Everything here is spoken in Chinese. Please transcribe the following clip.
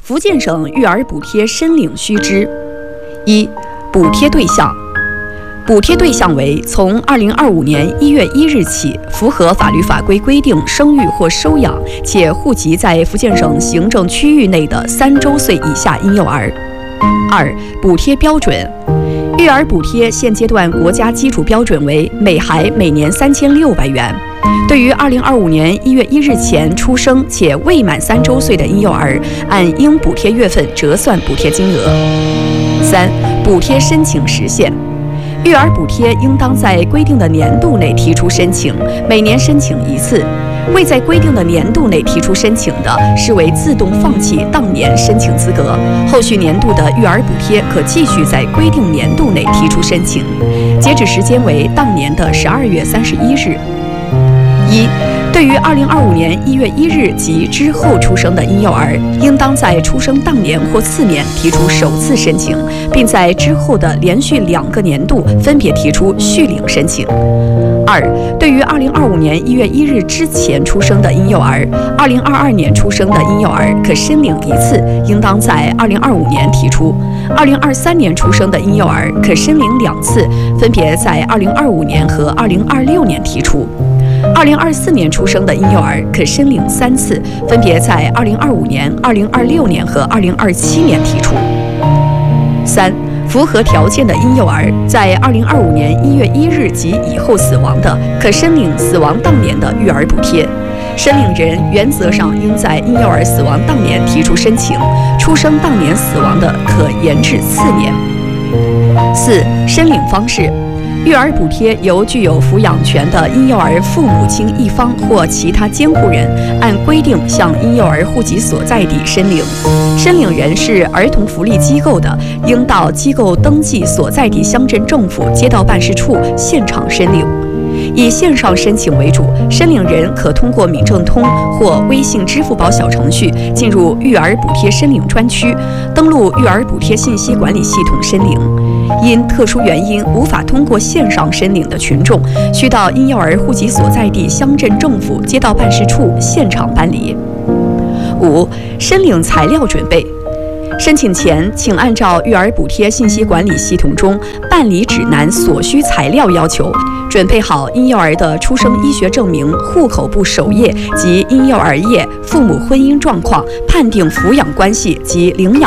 福建省育儿补贴申领须知：一、补贴对象。补贴对象为从2025年1月1日起符合法律法规规定生育或收养且户籍在福建省行政区域内的3周岁以下婴幼儿。二、补贴标准。育儿补贴现阶段国家基础标准为每孩每年3600元。对于2025年1月1日前出生且未满3周岁的婴幼儿，按应补贴月份折算补贴金额。三、补贴申请时限。育儿补贴应当在规定的年度内提出申请，每年申请一次。未在规定的年度内提出申请的，视为自动放弃当年申请资格，后续年度的育儿补贴可继续在规定年度内提出申请，截止时间为当年的12月31日。一、对于2025年1月1日及之后出生的婴幼儿，应当在出生当年或次年提出首次申请，并在之后的连续2个年度分别提出续领申请。二、对于2025年1月1日之前出生的婴幼儿，2022年出生的婴幼儿可申领一次，应当在2025年提出；2023年出生的婴幼儿可申领2次，分别在2025年和2026年提出；2024年出生的婴幼儿可申领3次，分别在2025年、2026年和2027年提出。三、符合条件的婴幼儿在2025年1月1日及以后死亡的，可申领死亡当年的育儿补贴。申领人原则上应在婴幼儿死亡当年提出申请，出生当年死亡的可延至4年。四、申领方式。育儿补贴由具有抚养权的婴幼儿父母亲一方或其他监护人按规定向婴幼儿户籍所在地申领。申领人是儿童福利机构的，应到机构登记所在地乡镇政府街道办事处现场申领。以线上申请为主，申领人可通过闽政通或微信、支付宝小程序进入育儿补贴申领专区，登录育儿补贴信息管理系统申领。因特殊原因无法通过线上申领的群众，需到婴幼儿户籍所在地乡镇政府街道办事处现场办理。五、申领材料准备。申请前，请按照育儿补贴信息管理系统中办理指南所需材料要求，准备好婴幼儿的出生医学证明、户口簿首页及婴幼儿页、父母婚姻状况、判定抚养关系及领养